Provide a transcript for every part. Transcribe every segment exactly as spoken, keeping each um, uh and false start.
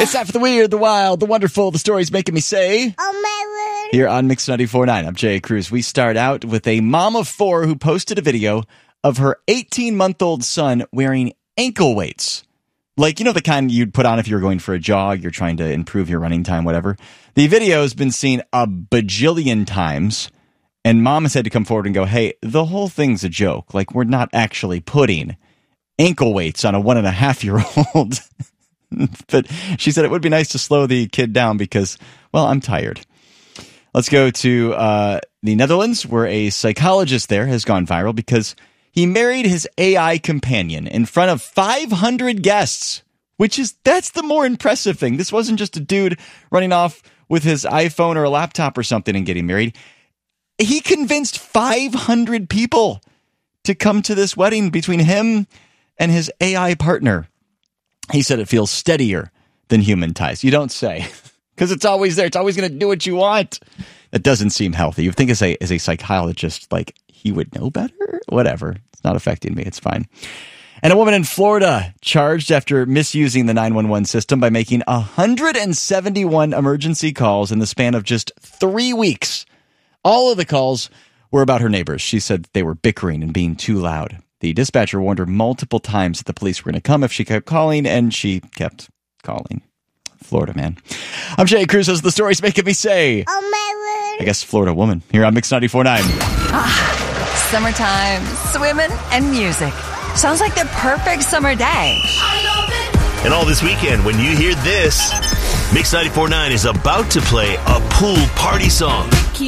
It's time for the weird, the wild, the wonderful, the stories making me say, oh my word. Here on Mix ninety-four point nine, I'm Jay Cruz. We start out with a mom of four who posted a video of her eighteen-month-old son wearing ankle weights. Like, you know, the kind you'd put on if you were going for a jog, you're trying to improve your running time, whatever. The video has been seen a bajillion times, and mom has had to come forward and go, hey, the whole thing's a joke. Like, we're not actually putting ankle weights on a one-and-a-half-year-old. But she said it would be nice to slow the kid down because, well, I'm tired. Let's go to uh, the Netherlands, where a psychologist there has gone viral because he married his A I companion in front of five hundred guests, which is, that's the more impressive thing. This wasn't just a dude running off with his iPhone or a laptop or something and getting married. He convinced five hundred people to come to this wedding between him and his A I partner. He said it feels steadier than human ties. You don't say, because it's always there. It's always going to do what you want. That doesn't seem healthy. You think as a as a psychologist, like, he would know better? Whatever. It's not affecting me. It's fine. And a woman in Florida charged after misusing the nine one one system by making one hundred seventy-one emergency calls in the span of just three weeks. All of the calls were about her neighbors. She said they were bickering and being too loud. The dispatcher warned her multiple times that the police were going to come if she kept calling, and she kept calling. Florida, man. I'm Jay Cruz. As the stories making me say, oh my word. I guess Florida woman. Here on Mix ninety-four point nine. Ah, summertime, swimming, and music. Sounds like the perfect summer day. And all this weekend, when you hear this, Mix ninety-four point nine is about to play a pool party song.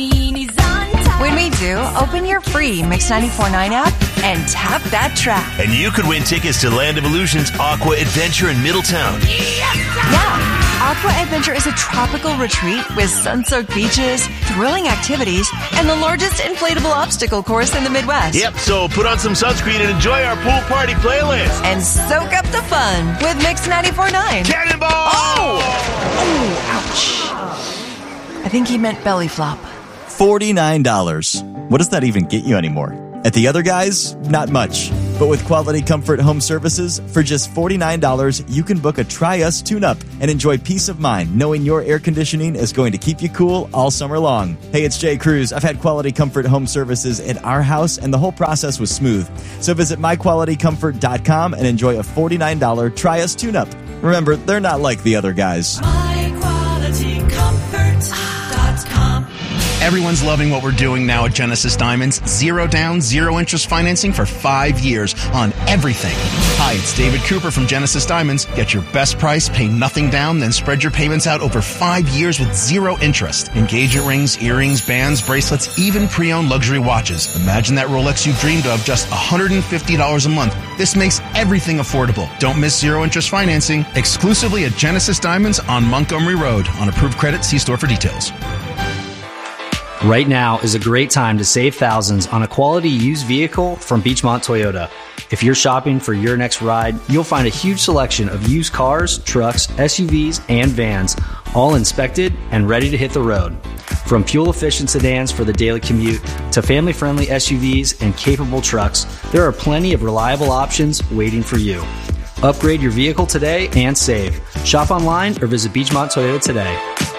When we do, open your free Mix ninety-four point nine app and tap that track. And you could win tickets to Land of Illusion's Aqua Adventure in Middletown. Yeah, Aqua Adventure is a tropical retreat with sun-soaked beaches, thrilling activities, and the largest inflatable obstacle course in the Midwest. Yep, so put on some sunscreen and enjoy our pool party playlist. And soak up the fun with Mix ninety-four point nine. Cannonball! Oh! Oh, ouch. I think he meant belly flop. forty-nine dollars. What does that even get you anymore? At the other guys, not much. But with Quality Comfort Home Services, for just forty-nine dollars, you can book a Try Us tune-up and enjoy peace of mind knowing your air conditioning is going to keep you cool all summer long. Hey, it's Jay Cruz. I've had Quality Comfort Home Services at our house, and the whole process was smooth. So visit my quality comfort dot com and enjoy a forty-nine dollars Try Us tune-up. Remember, they're not like the other guys. my quality comfort dot com. Everyone's loving what we're doing now at Genesis Diamonds. Zero down, zero interest financing for five years on everything. Hi, it's David Cooper from Genesis Diamonds. Get your best price, pay nothing down, then spread your payments out over five years with zero interest. Engagement rings, earrings, bands, bracelets, even pre-owned luxury watches. Imagine that Rolex you've dreamed of, just one hundred fifty dollars a month. This makes everything affordable. Don't miss zero interest financing. Exclusively at Genesis Diamonds on Montgomery Road. On approved credit, see store for details. Right now is a great time to save thousands on a quality used vehicle from Beachmont Toyota. If you're shopping for your next ride, you'll find a huge selection of used cars, trucks, S U Vs, and vans, all inspected and ready to hit the road. From fuel-efficient sedans for the daily commute to family-friendly S U Vs and capable trucks, there are plenty of reliable options waiting for you. Upgrade your vehicle today and save. Shop online or visit Beachmont Toyota today.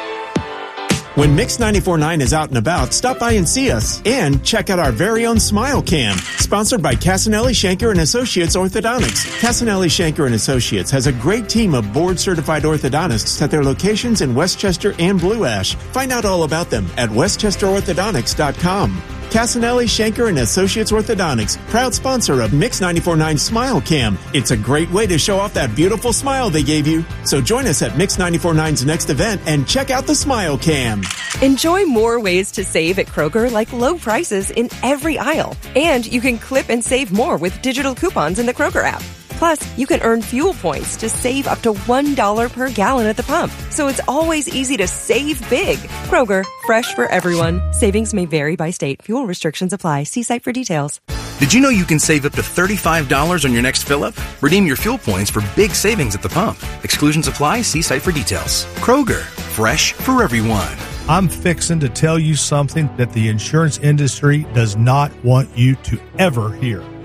When Mix ninety-four point nine is out and about, stop by and see us. And check out our very own Smile Cam, sponsored by Casanelli, Shanker and Associates Orthodontics. Casanelli, Shanker and Associates has a great team of board-certified orthodontists at their locations in Westchester and Blue Ash. Find out all about them at westchester orthodontics dot com. Casanelli, Shanker and Associates Orthodontics, proud sponsor of Mix ninety-four point nine Smile Cam. It's a great way to show off that beautiful smile they gave you. So join us at Mix ninety-four point nine's next event and check out the Smile Cam. Enjoy more ways to save at Kroger, like low prices in every aisle. And you can clip and save more with digital coupons in the Kroger app. Plus, you can earn fuel points to save up to one dollar per gallon at the pump. So it's always easy to save big. Kroger, fresh for everyone. Savings may vary by state. Fuel restrictions apply. See site for details. Did you know you can save up to thirty-five dollars on your next fill-up? Redeem your fuel points for big savings at the pump. Exclusions apply. See site for details. Kroger, fresh for everyone. I'm fixing to tell you something that the insurance industry does not want you to ever hear.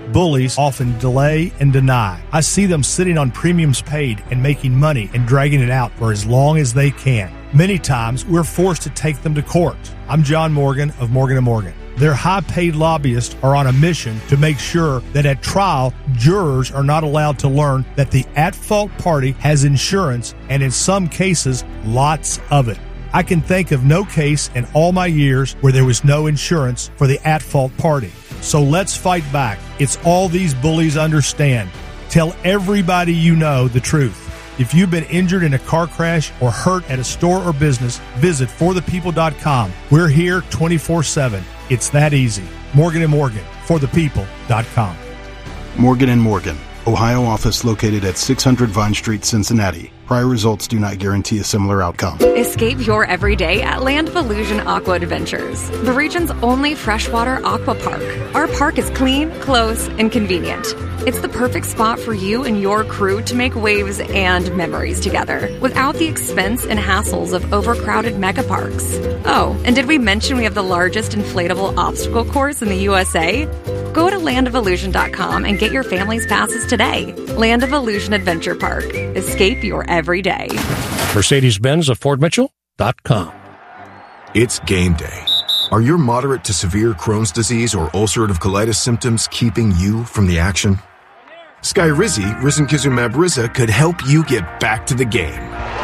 bullies often delay and deny. I see them sitting on premiums paid and making money and dragging it out for as long as they can. Many times, we're forced to take them to court. I'm John Morgan of Morgan and Morgan. Their high-paid lobbyists are on a mission to make sure that at trial, jurors are not allowed to learn that the at-fault party has insurance, and in some cases, lots of it. I can think of no case in all my years where there was no insurance for the at-fault party. So let's fight back. It's all these bullies understand. Tell everybody you know the truth. If you've been injured in a car crash or hurt at a store or business, visit for the people dot com. We're here twenty-four seven. It's that easy. Morgan and Morgan, for the people dot com. Morgan and Morgan, Ohio office located at six hundred Vine Street, Cincinnati. Prior results do not guarantee a similar outcome. Escape your everyday at Land of Illusion Aqua Adventures, the region's only freshwater aqua park. Our park is clean, close, and convenient. It's the perfect spot for you and your crew to make waves and memories together without the expense and hassles of overcrowded mega parks. Oh, and did we mention we have the largest inflatable obstacle course in the U S A? Go to land of illusion dot com and get your family's passes today. Land of Illusion Adventure Park. Escape your every day. Mercedes-Benz of Fort Mitchell dot com. It's game day. Are your moderate to severe Crohn's disease or ulcerative colitis symptoms keeping you from the action? Skyrizi, risankizumab Riza, could help you get back to the game.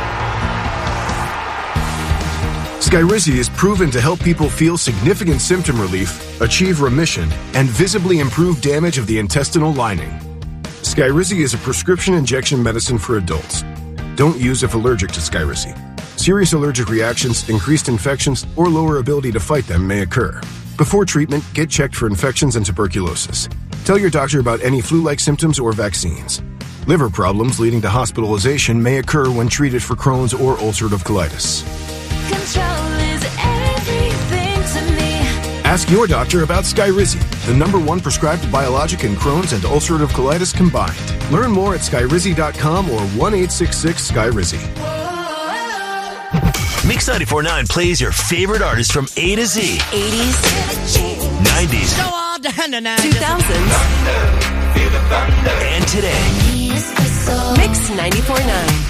Skyrizi is proven to help people feel significant symptom relief, achieve remission, and visibly improve damage of the intestinal lining. Skyrizi is a prescription injection medicine for adults. Don't use if allergic to Skyrizi. Serious allergic reactions, increased infections, or lower ability to fight them may occur. Before treatment, get checked for infections and tuberculosis. Tell your doctor about any flu-like symptoms or vaccines. Liver problems leading to hospitalization may occur when treated for Crohn's or ulcerative colitis. Control is everything to me. Ask your doctor about Skyrizi, the number one prescribed biologic in Crohn's and ulcerative colitis combined. Learn more at skyrizi dot com or one eight six six Skyrizi. Mix ninety-four point nine plays your favorite artists from A to Z. eighties, nineties, two thousands, and today. Mix ninety-four point nine.